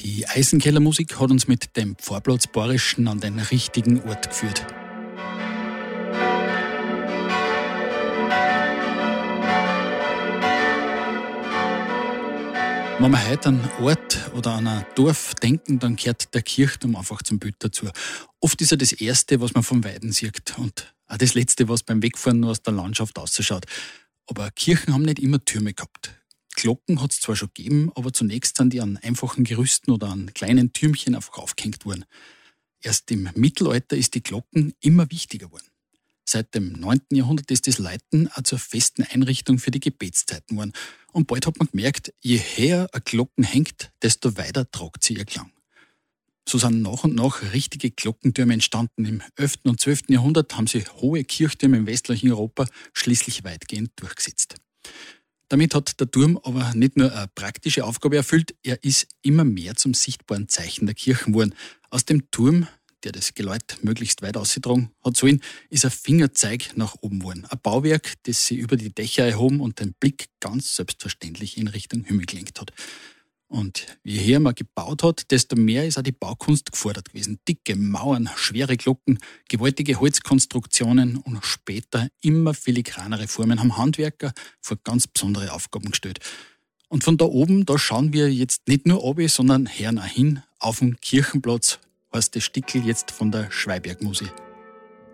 Die Eisenkellermusik hat uns mit dem Pfarrplatz Borischen an den richtigen Ort geführt. Wenn wir heute an einen Ort oder an ein Dorf denken, dann gehört der Kirchturm einfach zum Bild dazu. Oft ist er das Erste, was man vom Weiden sieht und auch das Letzte, was beim Wegfahren nur aus der Landschaft ausschaut. Aber Kirchen haben nicht immer Türme gehabt. Glocken hat es zwar schon gegeben, aber zunächst sind die an einfachen Gerüsten oder an kleinen Türmchen einfach aufgehängt worden. Erst im Mittelalter ist die Glocken immer wichtiger geworden. Seit dem 9. Jahrhundert ist das Läuten auch zur festen Einrichtung für die Gebetszeiten geworden. Und bald hat man gemerkt, je höher eine Glocken hängt, desto weiter tragt sie ihr Klang. So sind nach und nach richtige Glockentürme entstanden. Im 11. und 12. Jahrhundert haben sich hohe Kirchtürme im westlichen Europa schließlich weitgehend durchgesetzt. Damit hat der Turm aber nicht nur eine praktische Aufgabe erfüllt, er ist immer mehr zum sichtbaren Zeichen der Kirchen geworden. Aus dem Turm, der das Geläut möglichst weit ausgetragen hat sollen, ist ein Fingerzeig nach oben geworden. Ein Bauwerk, das sie über die Dächer erhoben und den Blick ganz selbstverständlich in Richtung Himmel gelenkt hat. Und je höher man gebaut hat, desto mehr ist auch die Baukunst gefordert gewesen. Dicke Mauern, schwere Glocken, gewaltige Holzkonstruktionen und später immer filigranere Formen haben Handwerker vor ganz besondere Aufgaben gestellt. Und von da oben, da schauen wir jetzt nicht nur runter, sondern hören auch hin auf den Kirchenplatz, heißt das Stickel jetzt von der Schweibergmusik.